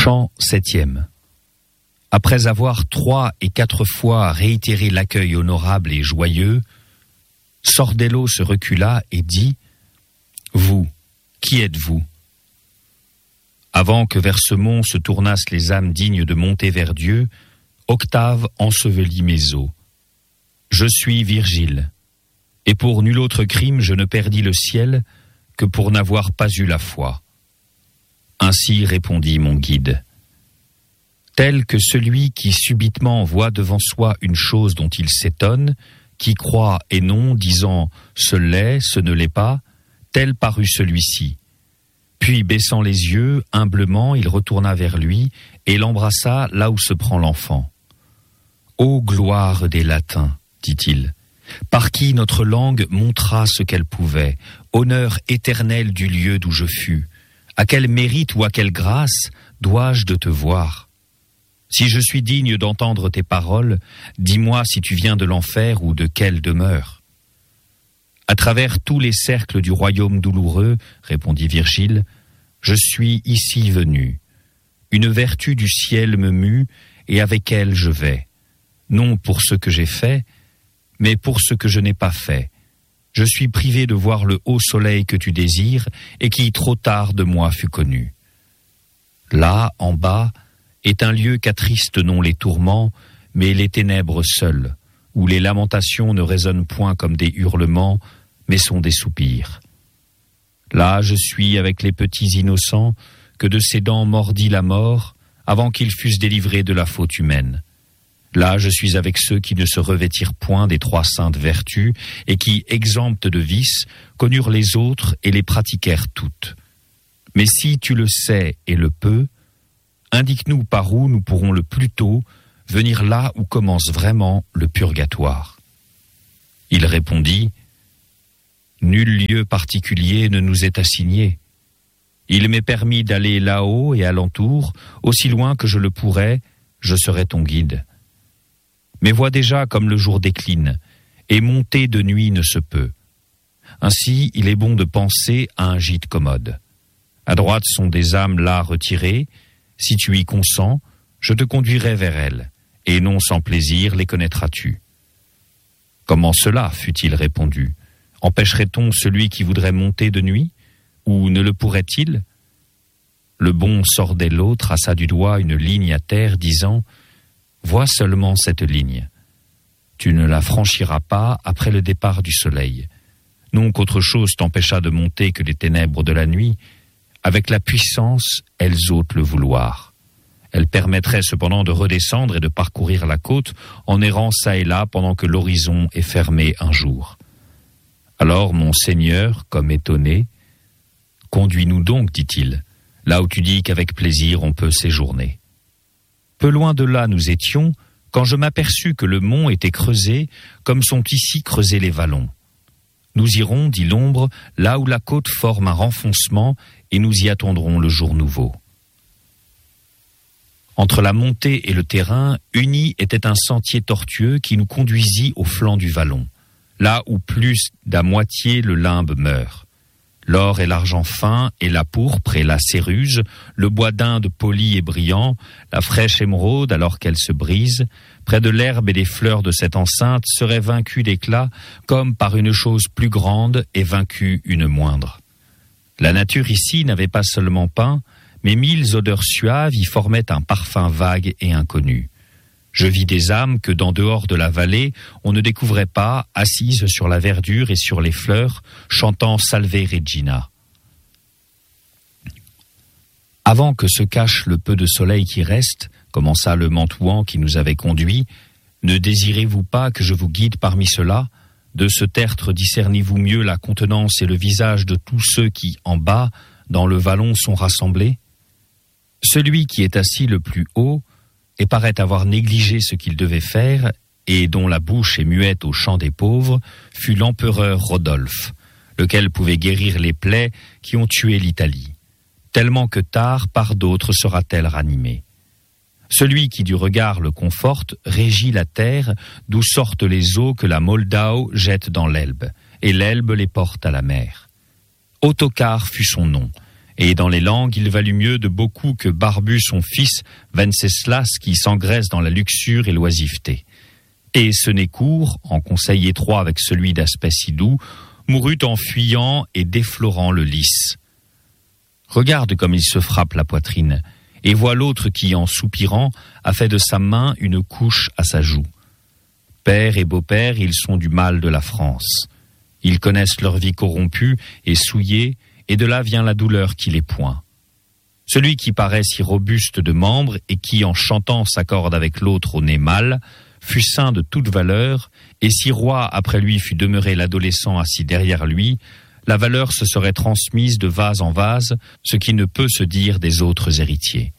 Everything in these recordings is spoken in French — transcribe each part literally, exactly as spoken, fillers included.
Chant septième. Après avoir trois et quatre fois réitéré l'accueil honorable et joyeux, Sordello se recula et dit « Vous, qui êtes-vous » Avant que vers ce mont se tournassent les âmes dignes de monter vers Dieu, Octave ensevelit mes os. Je suis Virgile, et pour nul autre crime je ne perdis le ciel que pour n'avoir pas eu la foi. Ainsi répondit mon guide. Tel que celui qui subitement voit devant soi une chose dont il s'étonne, qui croit et non, disant « ce l'est, ce ne l'est pas », tel parut celui-ci. Puis, baissant les yeux, humblement, il retourna vers lui et l'embrassa là où se prend l'enfant. « Ô gloire des Latins !» dit-il, « par qui notre langue montra ce qu'elle pouvait, honneur éternel du lieu d'où je fus. À quel mérite ou à quelle grâce dois-je de te voir ? Si je suis digne d'entendre tes paroles, dis-moi si tu viens de l'enfer ou de quelle demeure. » À travers tous les cercles du royaume douloureux, répondit Virgile, je suis ici venu. Une vertu du ciel me mue et avec elle je vais. Non pour ce que j'ai fait, mais pour ce que je n'ai pas fait. Je suis privé de voir le haut soleil que tu désires et qui trop tard de moi fut connu. Là, en bas, est un lieu qu'attristent non les tourments, mais les ténèbres seules, où les lamentations ne résonnent point comme des hurlements, mais sont des soupirs. Là, je suis avec les petits innocents que de ses dents mordit la mort, avant qu'ils fussent délivrés de la faute humaine. Là, je suis avec ceux qui ne se revêtirent point des trois saintes vertus et qui, exemptes de vices, connurent les autres et les pratiquèrent toutes. Mais si tu le sais et le peux, indique-nous par où nous pourrons le plus tôt venir là où commence vraiment le purgatoire. Il répondit, « Nul lieu particulier ne nous est assigné. Il m'est permis d'aller là-haut et alentour, aussi loin que je le pourrais, je serai ton guide. Mais vois déjà comme le jour décline, et monter de nuit ne se peut. Ainsi, il est bon de penser à un gîte commode. À droite sont des âmes là retirées. Si tu y consens, je te conduirai vers elles, et non sans plaisir les connaîtras-tu. » Comment cela, fut-il répondu? Empêcherait-on celui qui voudrait monter de nuit? Ou ne le pourrait-il? Le bon Sordello traça du doigt une ligne à terre, disant « Vois seulement cette ligne. Tu ne la franchiras pas après le départ du soleil. Non qu'autre chose t'empêcha de monter que les ténèbres de la nuit. Avec la puissance, elles ôtent le vouloir. Elles permettraient cependant de redescendre et de parcourir la côte en errant çà et là pendant que l'horizon est fermé un jour. Alors mon Seigneur, comme étonné, « Conduis-nous donc, dit-il, là où tu dis qu'avec plaisir on peut séjourner. » Peu loin de là nous étions, quand je m'aperçus que le mont était creusé comme sont ici creusés les vallons. Nous irons, dit l'ombre, là où la côte forme un renfoncement, et nous y attendrons le jour nouveau. Entre la montée et le terrain, uni était un sentier tortueux qui nous conduisit au flanc du vallon, là où plus d'à moitié le limbe meurt. L'or et l'argent fin, et la pourpre et la céruse, le bois d'Inde poli et brillant, la fraîche émeraude alors qu'elle se brise, près de l'herbe et des fleurs de cette enceinte seraient vaincus d'éclat, comme par une chose plus grande et vaincue une moindre. La nature ici n'avait pas seulement peint, mais mille odeurs suaves y formaient un parfum vague et inconnu. Je vis des âmes que dans dehors de la vallée, on ne découvrait pas, assises sur la verdure et sur les fleurs, chantant Salve Regina. Avant que se cache le peu de soleil qui reste, commença le Mantuan qui nous avait conduits, ne désirez-vous pas que je vous guide parmi ceux-là? De ce tertre discernez-vous mieux la contenance et le visage de tous ceux qui, en bas, dans le vallon, sont rassemblés? Celui qui est assis le plus haut, et paraît avoir négligé ce qu'il devait faire, et dont la bouche est muette au chant des pauvres, fut l'empereur Rodolphe, lequel pouvait guérir les plaies qui ont tué l'Italie, tellement que tard par d'autres sera-t-elle ranimée. Celui qui du regard le conforte régit la terre, d'où sortent les eaux que la Moldau jette dans l'Elbe, et l'Elbe les porte à la mer. Ottokar fut son nom, Et dans les langues, il valut mieux de beaucoup que Barbu son fils, Venceslas, qui s'engraisse dans la luxure et l'oisiveté. Et Senécourt, en conseil étroit avec celui d'aspect si doux, mourut en fuyant et déflorant le lys. Regarde comme il se frappe la poitrine, et vois l'autre qui, en soupirant, a fait de sa main une couche à sa joue. Père et beau-père, ils sont du mal de la France. Ils connaissent leur vie corrompue et souillée, et de là vient la douleur qui les point. Celui qui paraît si robuste de membres et qui, en chantant, s'accorde avec l'autre au nez mâle, fut saint de toute valeur, et si roi après lui fût demeuré l'adolescent assis derrière lui, la valeur se serait transmise de vase en vase, ce qui ne peut se dire des autres héritiers.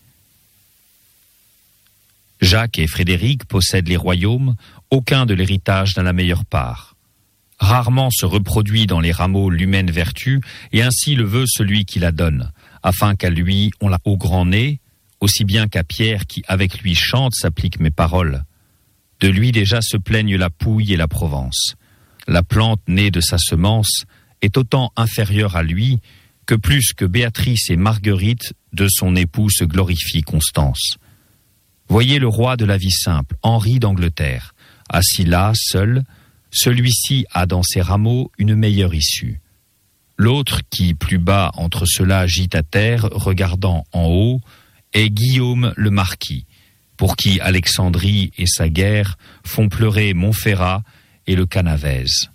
Jacques et Frédéric possèdent les royaumes, aucun de l'héritage n'a la meilleure part. Rarement se reproduit dans les rameaux l'humaine vertu, et ainsi le veut celui qui la donne, afin qu'à lui on la au grand nez, aussi bien qu'à Pierre qui avec lui chante s'applique mes paroles. De lui déjà se plaignent la Pouille et la Provence. La plante née de sa semence est autant inférieure à lui que plus que Béatrice et Marguerite de son époux se glorifient Constance. Voyez le roi de la vie simple, Henri d'Angleterre, assis là, seul, celui-ci a dans ses rameaux une meilleure issue. L'autre qui, plus bas entre ceux-là, agite à terre, regardant en haut, est Guillaume le Marquis, pour qui Alexandrie et sa guerre font pleurer Montferrat et le Canavese.